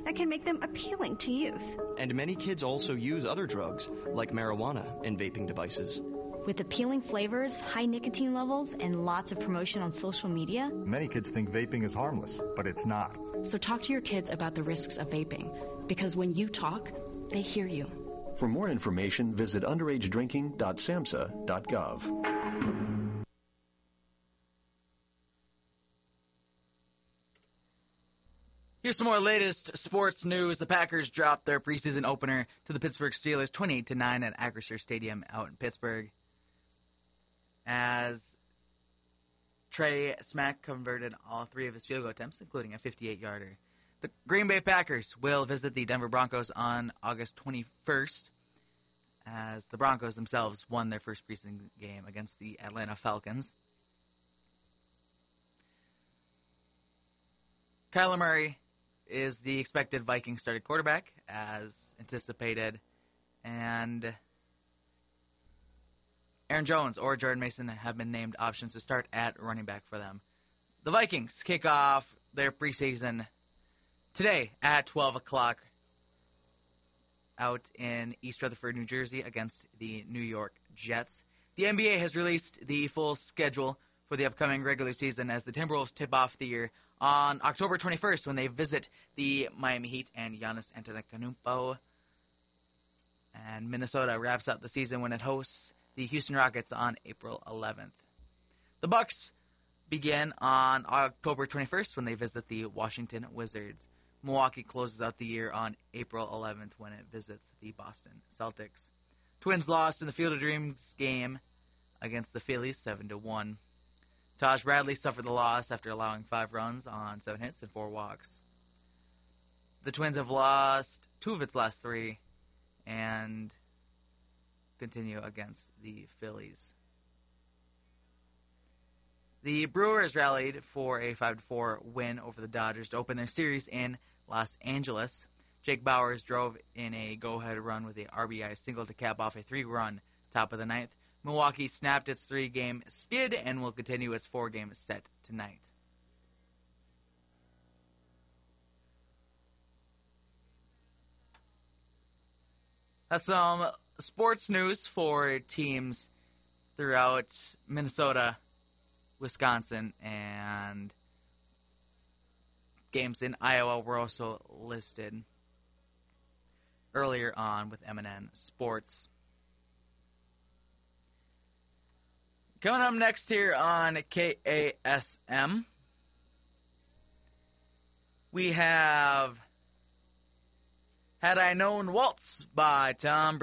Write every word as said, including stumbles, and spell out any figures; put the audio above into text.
that can make them appealing to youth. And many kids also use other drugs, like marijuana, in vaping devices. With appealing flavors, high nicotine levels, and lots of promotion on social media, many kids think vaping is harmless, but it's not. So talk to your kids about the risks of vaping, because when you talk, they hear you. For more information, visit underage drinking dot samhsa dot gov. Here's some more latest sports news. The Packers dropped their preseason opener to the Pittsburgh Steelers twenty-eight to nine at Acrisure Stadium out in Pittsburgh, as Trey Smack converted all three of his field goal attempts, including a fifty-eight-yarder. The Green Bay Packers will visit the Denver Broncos on August twenty-first, as the Broncos themselves won their first preseason game against the Atlanta Falcons. Kyler Murray is the expected Vikings starting quarterback, as anticipated, and Aaron Jones or Jordan Mason have been named options to start at running back for them. The Vikings kick off their preseason today at twelve o'clock out in East Rutherford, New Jersey, against the New York Jets. The N B A has released the full schedule for the upcoming regular season as the Timberwolves tip off the year on October twenty-first when they visit the Miami Heat and Giannis Antetokounmpo. And Minnesota wraps up the season when it hosts the Houston Rockets on April eleventh. The Bucks begin on October twenty-first when they visit the Washington Wizards. Milwaukee closes out the year on April eleventh when it visits the Boston Celtics. Twins lost in the Field of Dreams game against the Phillies seven to one. Taj Bradley suffered the loss after allowing five runs on seven hits and four walks. The Twins have lost two of its last three and continue against the Phillies. The Brewers rallied for a five to four win over the Dodgers to open their series in Los Angeles. Jake Bauers drove in a go-ahead run with a R B I single to cap off a three-run top of the ninth. Milwaukee snapped its three-game skid and will continue its four-game set tonight. That's some sports news for teams throughout Minnesota, Wisconsin, and games in Iowa were also listed earlier on with M and N Sports. Coming up next here on K A S M, we have Had I Known Waltz by Tom